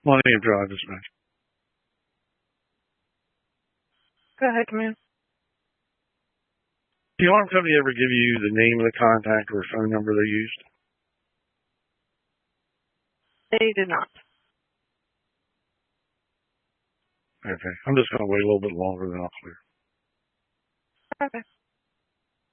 Millennium Drive is nice. Go ahead, man. The alarm company ever give you the name of the contact or phone number they used? They did not. Okay. I'm just going to wait a little bit longer, then I'll clear. Okay.